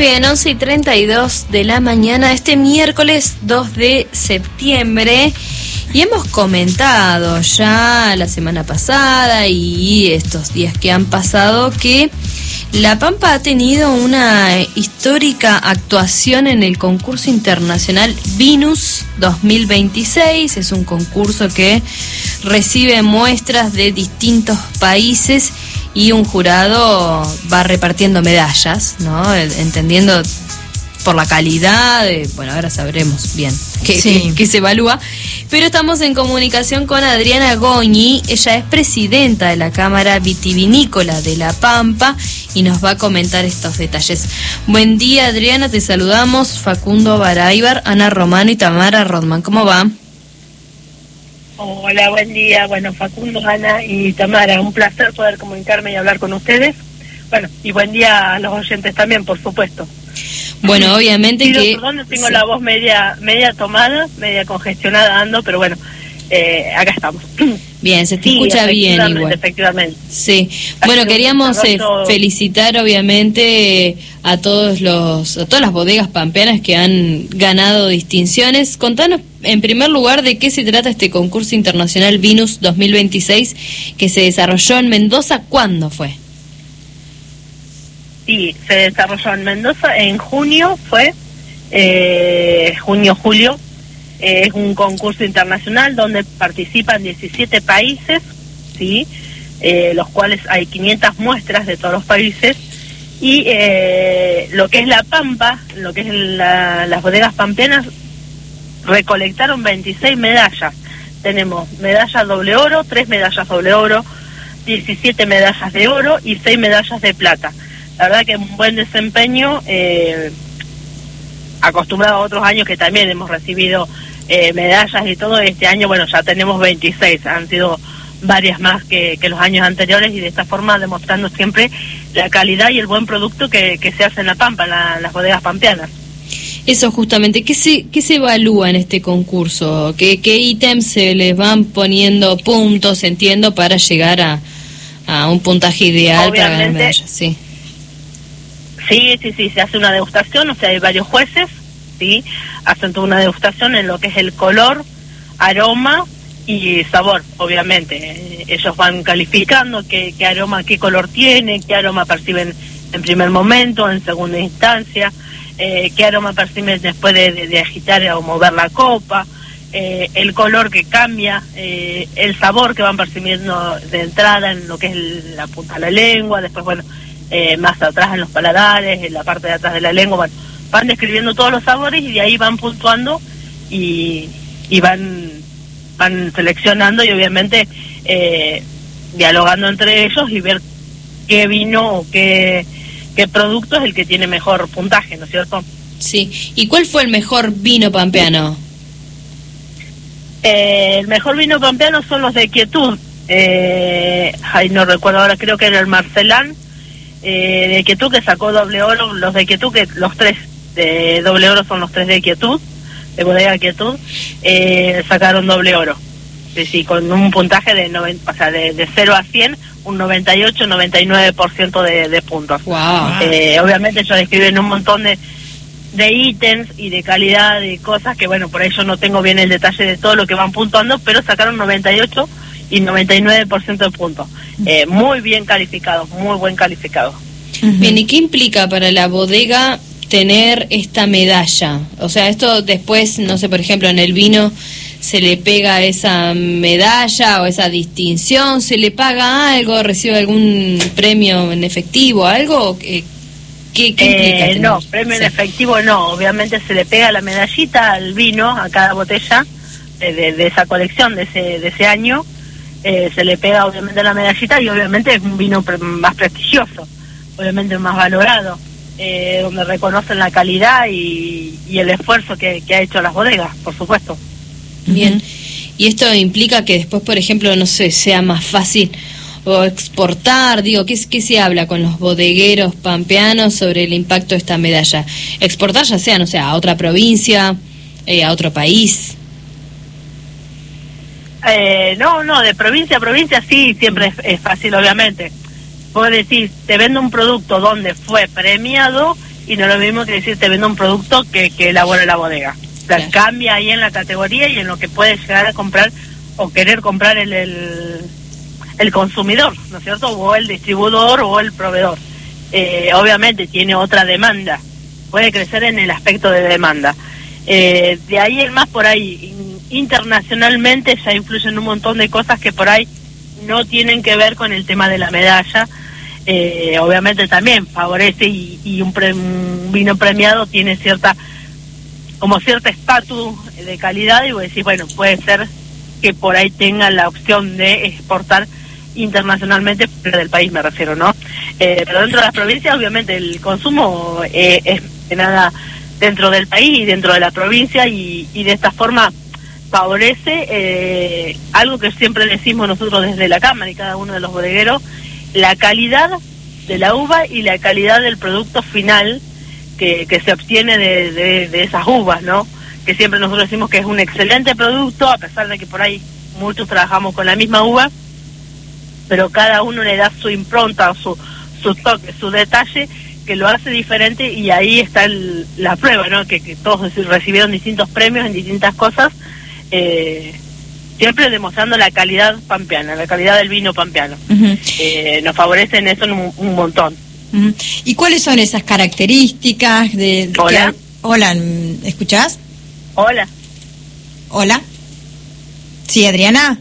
bien, 11:32 de la mañana, este miércoles 2 de septiembre, y hemos comentado ya la semana pasada y estos días que han pasado que La Pampa ha tenido una histórica actuación en el concurso internacional Vinus 2026. Es un concurso que recibe muestras de distintos países y un jurado va repartiendo medallas, ¿no? Entendiendo por la calidad, bueno, ahora sabremos bien qué se evalúa, pero estamos en comunicación con Adriana Goñi. Ella es presidenta de la Cámara Vitivinícola de La Pampa y nos va a comentar estos detalles. Buen día, Adriana, te saludamos Facundo Baraybar, Ana Romano y Tamara Rodman. ¿Cómo va? Hola, buen día. Bueno, Facundo, Ana y Tamara, un placer poder comunicarme y hablar con ustedes. Bueno, y buen día a los oyentes también, por supuesto. Bueno, obviamente Perdón, tengo la voz media tomada, media congestionada ando, pero bueno, acá estamos. Bien, se te escucha bien igual. Efectivamente. Sí. Bueno, queríamos felicitar obviamente a todas las bodegas pampeanas que han ganado distinciones. Contanos en primer lugar de qué se trata este concurso internacional Vinus 2026 que se desarrolló en Mendoza. ¿Cuándo fue? Sí, se desarrolló en Mendoza en junio, fue junio-julio. Es un concurso internacional donde participan 17 países, ¿sí? Los cuales hay 500 muestras de todos los países. Y lo que es La Pampa, lo que es las bodegas pampeanas, recolectaron 26 medallas. Tenemos medalla doble oro, 3 medallas doble oro, 17 medallas de oro y 6 medallas de plata. La verdad que un buen desempeño, acostumbrado a otros años que también hemos recibido medallas y todo. Este año, bueno, ya tenemos 26, han sido varias más que los años anteriores, y de esta forma demostrando siempre la calidad y el buen producto que se hace en La Pampa, en las bodegas pampeanas. Eso justamente, ¿qué se evalúa en este concurso? ¿Qué ítems se les van poniendo puntos, entiendo, para llegar a un puntaje ideal? Obviamente, para ganar medallas? Sí. Sí, se hace una degustación, o sea, hay varios jueces, ¿sí? Hacen toda una degustación en lo que es el color, aroma y sabor, obviamente. Ellos van calificando qué aroma, qué color tiene, qué aroma perciben en primer momento, en segunda instancia, qué aroma perciben después de agitar o mover la copa, el color que cambia, el sabor que van percibiendo de entrada en lo que es la punta de la lengua, después, bueno, más atrás en los paladares, en la parte de atrás de la lengua. Bueno, van describiendo todos los sabores y de ahí van puntuando y van seleccionando y obviamente dialogando entre ellos y ver qué vino o qué producto es el que tiene mejor puntaje, ¿no es cierto? Sí. ¿Y cuál fue el mejor vino pampeano? El mejor vino pampeano son los de Quietud. No recuerdo ahora, creo que era el Marcelán de Quietud, que sacó doble oro. Los de Quietud, que los 3 de doble oro son los 3 de Quietud, de bodega Quietud, sacaron doble oro. Sí, con un puntaje de 90, o sea, de 0 a 100, un 98-99% de puntos. Wow. Obviamente ellos describen un montón de ítems y de calidad de cosas que, bueno, por ahí yo no tengo bien el detalle de todo lo que van puntuando, pero sacaron 98 y 99% de puntos. Muy bien calificados, muy buen calificado. Bien, ¿y qué implica para la bodega tener esta medalla? O sea, esto después, no sé, por ejemplo, en el vino se le pega esa medalla o esa distinción, se le paga algo, recibe algún premio en efectivo, algo. ¿Qué implica? No, premio en efectivo no, obviamente se le pega la medallita al vino, a cada botella de esa colección, de ese año. Se le pega obviamente la medallita y obviamente es un vino más prestigioso, obviamente más valorado, donde reconocen la calidad y el esfuerzo que ha hecho las bodegas, por supuesto. Bien, y esto implica que después, por ejemplo, no sé, sea más fácil o exportar, digo, ¿qué se habla con los bodegueros pampeanos sobre el impacto de esta medalla? Exportar ya sea, no sé, a otra provincia, a otro país. No, de provincia a provincia sí, siempre es fácil, obviamente. Vos decís, te vendo un producto donde fue premiado y no es lo mismo que decir te vendo un producto que elabora la bodega. O sea, cambia ahí en la categoría y en lo que puede llegar a comprar o querer comprar el consumidor, ¿no es cierto? O el distribuidor o el proveedor. Obviamente tiene otra demanda, puede crecer en el aspecto de demanda. De ahí en más, por ahí internacionalmente ya influyen un montón de cosas que por ahí no tienen que ver con el tema de la medalla. Obviamente también favorece y un vino premiado tiene cierta estatus de calidad, y vos decís, bueno, puede ser que por ahí tenga la opción de exportar internacionalmente fuera del país, me refiero, ¿no? Pero dentro de las provincias, obviamente, el consumo es de nada dentro del país y dentro de la provincia, y de esta forma favorece algo que siempre decimos nosotros desde la Cámara y cada uno de los bodegueros: la calidad de la uva y la calidad del producto final que se obtiene de esas uvas, ¿no? Que siempre nosotros decimos que es un excelente producto, a pesar de que por ahí muchos trabajamos con la misma uva, pero cada uno le da su impronta, su toque, su detalle, que lo hace diferente, y ahí está la prueba, ¿no? Que todos recibieron distintos premios en distintas cosas, siempre demostrando la calidad pampeana, la calidad del vino pampeano. Uh-huh. Nos favorecen eso un montón. Uh-huh. ¿Y cuáles son esas características de Hola. Hola, ¿escuchás? Hola. Hola. Sí, Adriana.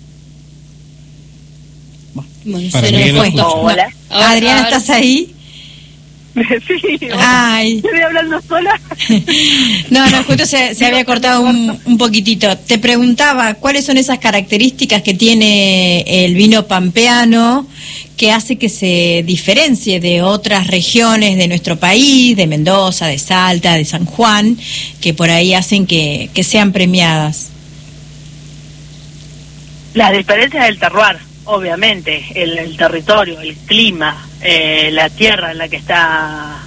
Bueno, Para se mí nos no fue. escucho. Hola. Adriana, ¿estás ahí? Sí, Ay. estoy hablando sola. No, justo se había cortado un poquitito. Te preguntaba, ¿cuáles son esas características que tiene el vino pampeano que hace que se diferencie de otras regiones de nuestro país, de Mendoza, de Salta, de San Juan, que por ahí hacen que sean premiadas? Las diferencias del terroir, obviamente, el territorio, el clima, la tierra en la que están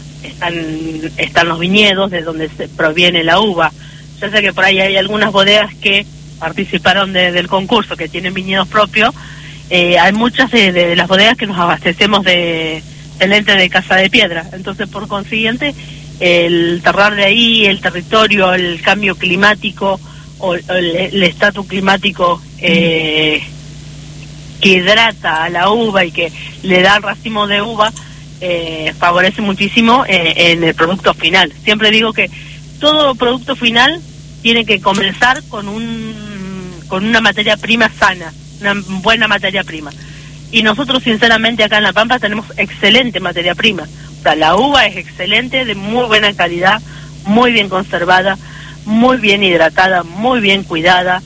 los viñedos, de donde proviene la uva. Yo sé que por ahí hay algunas bodegas que participaron del concurso, que tienen viñedos propios. Hay muchas de las bodegas que nos abastecemos de excelente de Casa de Piedra. Entonces, por consiguiente, el terroir de ahí, el territorio, el cambio climático o el estatus climático que hidrata a la uva y que le da racimo de uva, favorece muchísimo en el producto final. Siempre digo que todo producto final tiene que comenzar con una materia prima sana, una buena materia prima. Y nosotros, sinceramente, acá en La Pampa tenemos excelente materia prima. O sea, la uva es excelente, de muy buena calidad, muy bien conservada, muy bien hidratada, muy bien cuidada.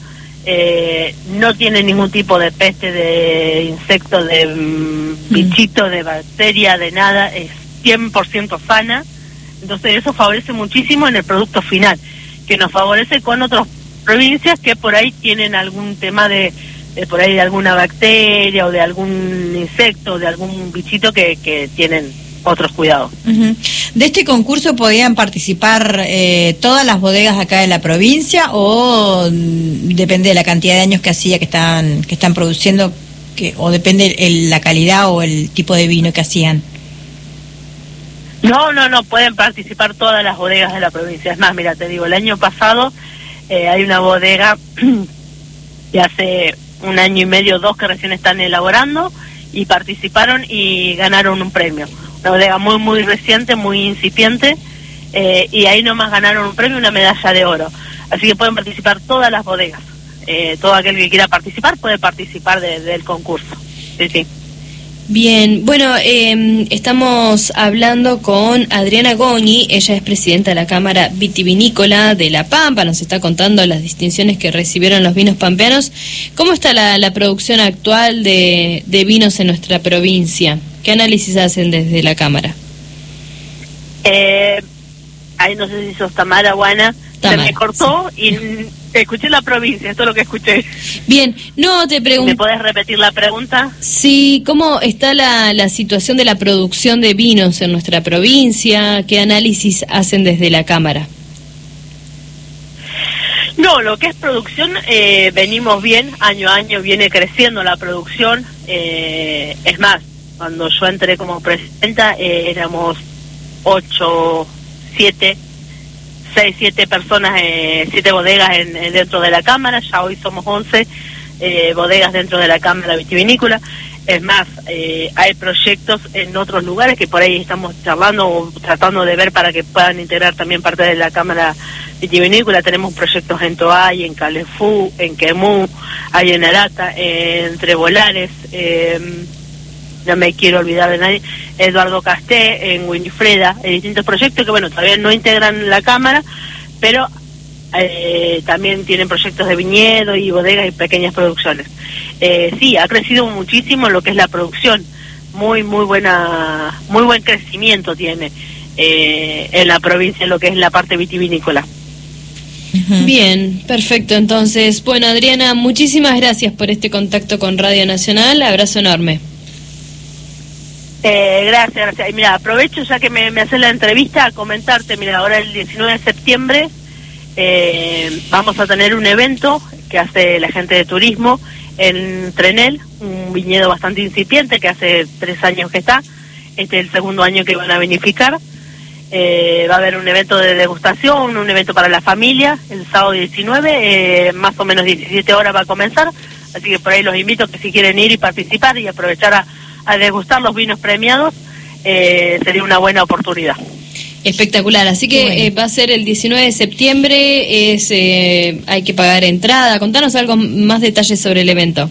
No tiene ningún tipo de peste, de insecto, de bichito, de bacteria, de nada. Es 100% sana. Entonces eso favorece muchísimo en el producto final, que nos favorece con otras provincias que por ahí tienen algún tema de por ahí de alguna bacteria o de algún insecto, de algún bichito que tienen otros cuidados. Uh-huh. ¿De este concurso podían participar todas las bodegas acá de la provincia, o depende de la cantidad de años que están produciendo, o depende la calidad o el tipo de vino que hacían? No, pueden participar todas las bodegas de la provincia. Es más, mira, te digo, el año pasado hay una bodega que hace 1 año y medio, 2, que recién están elaborando, y participaron y ganaron un premio. Una bodega muy, muy reciente, muy incipiente, y ahí nomás ganaron un premio, una medalla de oro. Así que pueden participar todas las bodegas. Todo aquel que quiera participar puede participar del concurso. Sí. Bien, bueno, estamos hablando con Adriana Goñi. Ella es presidenta de la Cámara Vitivinícola de La Pampa. Nos está contando las distinciones que recibieron los vinos pampeanos. ¿Cómo está la producción actual de vinos en nuestra provincia? ¿Qué análisis hacen desde la Cámara? Ahí no sé si sos Tamara, Juana. Se me cortó, sí. Y escuché la provincia, esto es lo que escuché. Bien, no te pregunto. ¿Me podés repetir la pregunta? Sí, ¿cómo está la situación de la producción de vinos en nuestra provincia? ¿Qué análisis hacen desde la Cámara? No, lo que es producción, venimos bien, año a año viene creciendo la producción. Es más, cuando yo entré como presidenta, éramos 6, 7 personas, 7 bodegas dentro de la Cámara. Ya hoy somos 11 bodegas dentro de la Cámara Vitivinícola. Es más, hay proyectos en otros lugares que por ahí estamos charlando o tratando de ver para que puedan integrar también parte de la Cámara Vitivinícola. Tenemos proyectos en Toay, en Calefú, en Quemú, hay en Arata, en Trebolares, no me quiero olvidar de nadie, Eduardo Casté, en Winifreda, distintos proyectos que bueno, todavía no integran la Cámara, pero también tienen proyectos de viñedo y bodegas y pequeñas producciones. Sí, ha crecido muchísimo lo que es la producción, muy buen crecimiento tiene en la provincia lo que es la parte vitivinícola. Bien, perfecto. Entonces, bueno, Adriana, muchísimas gracias por este contacto con Radio Nacional. Abrazo enorme. Gracias. Y mira, aprovecho ya que me haces la entrevista a comentarte, mira, ahora el 19 de septiembre vamos a tener un evento que hace la gente de turismo en Trenel, un viñedo bastante incipiente que hace 3 años que está. Este es el segundo año que van a vinificar. Va a haber un evento de degustación, un evento para la familia, el sábado 19, más o menos 17 horas va a comenzar, así que por ahí los invito que si quieren ir y participar y aprovechar a degustar los vinos premiados, sería una buena oportunidad. Espectacular, así que bueno. Va a ser el 19 de septiembre, hay que pagar entrada. Contanos algo más detalles sobre el evento.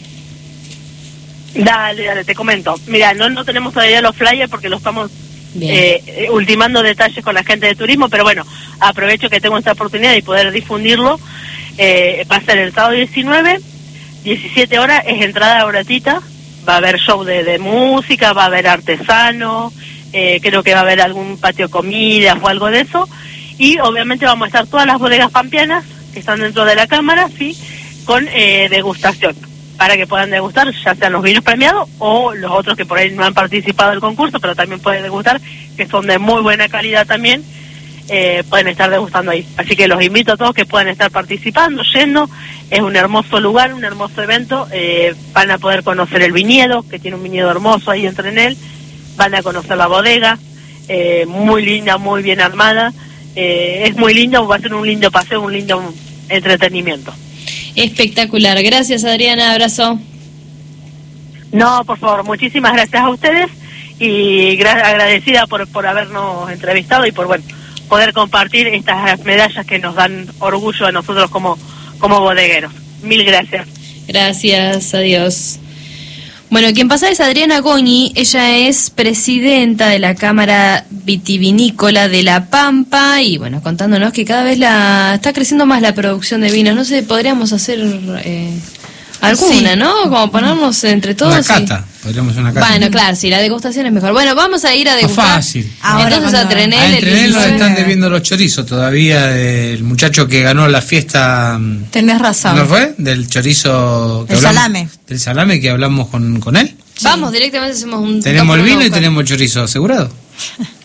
Dale, te comento. Mira, no tenemos todavía los flyers porque los estamos ultimando detalles con la gente de turismo, pero bueno, aprovecho que tengo esta oportunidad de poder difundirlo. Va a ser el sábado 19, 17 horas, es entrada gratuita, va a haber show de música, va a haber artesano, creo que va a haber algún patio de comidas o algo de eso, y obviamente vamos a estar todas las bodegas pampeanas que están dentro de la Cámara, sí, con degustación, para que puedan degustar ya sean los vinos premiados o los otros que por ahí no han participado del concurso, pero también pueden degustar, que son de muy buena calidad también, pueden estar degustando ahí. Así que los invito a todos que puedan estar participando, yendo. Es un hermoso lugar, un hermoso evento. Van a poder conocer el viñedo, que tiene un viñedo hermoso ahí en Trenel. Van a conocer la bodega, muy linda, muy bien armada. Es muy lindo, va a ser un lindo paseo, un lindo entretenimiento. Espectacular. Gracias, Adriana. Abrazo. No, por favor, muchísimas gracias a ustedes y agradecida por habernos entrevistado y por poder compartir estas medallas que nos dan orgullo a nosotros como bodegueros. Mil gracias. Gracias, adiós. Bueno, quien pasa es Adriana Goñi, ella es presidenta de la Cámara Vitivinícola de La Pampa y bueno, contándonos que cada vez está creciendo más la producción de vinos. No sé, podríamos hacer alguna, ¿no? Como ponernos entre todos. Una cata, podríamos hacer una cata. Bueno, claro, sí, la degustación es mejor. Bueno, vamos a ir a degustar. Fácil. Ahora entonces a Trenel. En Trenel nos están debiendo los chorizos todavía, el muchacho que ganó la fiesta. Tenés razón. ¿No fue? Del chorizo. El salame. Del salame que hablamos con él. Vamos, directamente hacemos un... Tenemos el vino y tenemos el chorizo asegurado.